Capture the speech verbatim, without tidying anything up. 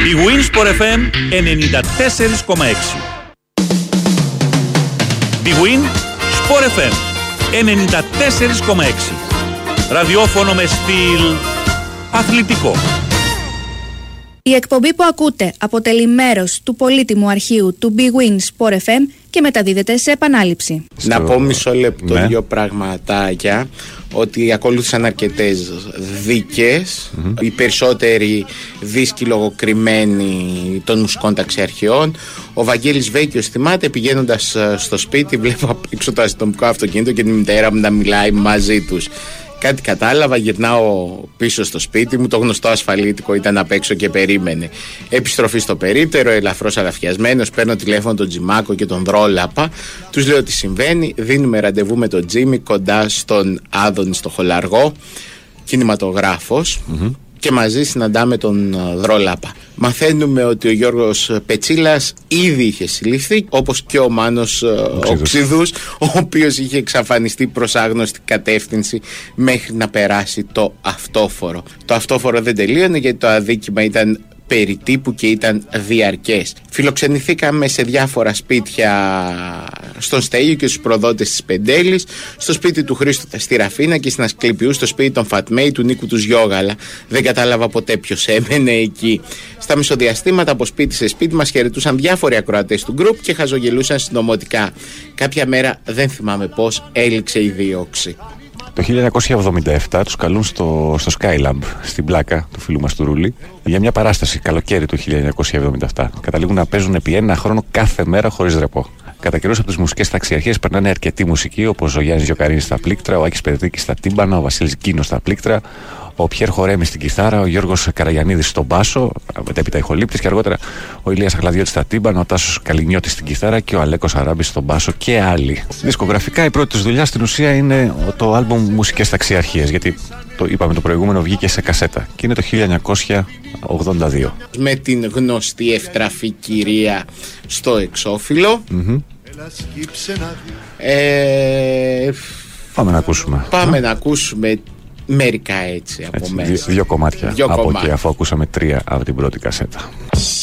Big Win Sport εφ εμ ενενήντα τέσσερα κόμμα έξι. Big Win Sport εφ εμ ενενήντα τέσσερα κόμμα έξι. Ραδιόφωνο με στυλ αθλητικό. Η εκπομπή που ακούτε αποτελεί μέρος του πολύτιμου αρχείου του Big Win Sport εφ εμ και μεταδίδεται σε επανάληψη. Να Στο... πω μισό λεπτό, ναι. δύο πραγματάκια. Ότι ακολούθησαν αρκετές δίκες, mm-hmm. οι περισσότεροι δίσκοι λογοκριμένοι των μουσικών ταξιαρχιών. Ο Βαγγέλης Βέκιος, θυμάται, πηγαίνοντας στο σπίτι, βλέπω απ' έξω το αστυνομικό αυτοκίνητο και τη μητέρα μου να μιλάει μαζί τους. Κάτι κατάλαβα, γυρνάω πίσω στο σπίτι μου, το γνωστό ασφαλίτικο ήταν απ' έξω και περίμενε. Επιστροφή στο περίπτερο, ελαφρώς αλαφιασμένος, παίρνω τηλέφωνο τον Τζιμάκο και τον Δρόλαπα, τους λέω τι συμβαίνει, δίνουμε ραντεβού με τον Τζίμι κοντά στον Άδωνη στο Χολαργό, κινηματογράφος, mm-hmm. και μαζί συναντάμε τον Δρόλαπα. Μαθαίνουμε ότι ο Γιώργος Πετσίλας ήδη είχε συλληφθεί, όπως και ο Μάνος Οξυδούς, ο οποίος είχε εξαφανιστεί προς άγνωστη κατεύθυνση μέχρι να περάσει το αυτόφορο. Το αυτόφορο δεν τελείωνε γιατί το αδίκημα ήταν περί τύπου και ήταν διαρκές. Φιλοξενηθήκαμε σε διάφορα σπίτια στον Στέλιο και στους προδότες της Πεντέλης, στο σπίτι του Χρήστου στη Ραφίνα και στην Ασκληπιού, στο σπίτι των Φατμέη, του Νίκου του Γιώγαλα. Δεν κατάλαβα ποτέ ποιος έμενε εκεί. Στα μισοδιαστήματα από σπίτι σε σπίτι μας χαιρετούσαν διάφοροι ακροατές του γκρουπ και χαζογελούσαν συνωμοτικά. Κάποια μέρα, δεν θυμάμαι πώς, έληξε η δίωξη. Το χίλια εννιακόσια εβδομήντα επτά τους καλούν στο, στο Skylab, στην Πλάκα του φίλου μας του Ρούλη, για μια παράσταση καλοκαίρι του χίλια εννιακόσια εβδομήντα επτά. Καταλήγουν να παίζουν επί ένα χρόνο κάθε μέρα χωρίς ρεπό. Κατά καιρούς από τις μουσικές ταξιαρχίες περνάνε αρκετή μουσική, όπως ο Γιάννης Γιοκαρίνης στα πλήκτρα, ο Άκης Περδίκης στα τύμπανα, ο Βασίλης Κίνος στα πλήκτρα, ο Πιέρ Χορέμης στην κιθάρα, ο Γιώργος Καραγιαννίδης στον μπάσο, μετέπειτα ηχολήπτης, και αργότερα ο Ηλίας Αγλαδιώτης στα τύμπανα, ο Τάσος Καλινιώτης στην κιθάρα και ο Αλέκος Αράμπης στον μπάσο και άλλοι. Δισκογραφικά η πρώτη τους δουλειά στην ουσία είναι το άλμπουμ Μουσικές Ταξιαρχίες, γιατί το είπαμε το προηγούμενο βγήκε σε κασέτα και είναι το χίλια εννιακόσια ογδόντα δύο. Με την γνωστή ευτραφή κυρία στο εξώφυλλο. Mm-hmm. Ε... Πάμε να ακούσουμε. Πάμε mm. να ακούσουμε μερικά έτσι από έτσι, μέσα. Δύο, δύο κομμάτια δύο από κομμάτια. εκεί, αφού ακούσαμε τρία από την πρώτη κασέτα.